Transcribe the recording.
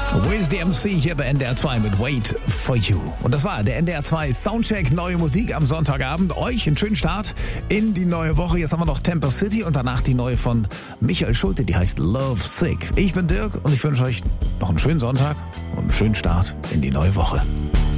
Wiz DMC hier bei NDR 2 mit Wait for You. Und das war der NDR 2 Soundcheck, neue Musik am Sonntagabend. Euch einen schönen Start in die neue Woche. Jetzt haben wir noch Temper City und danach die neue von Michael Schulte, die heißt Love Sick. Ich bin Dirk und ich wünsche euch noch einen schönen Sonntag und einen schönen Start in die neue Woche.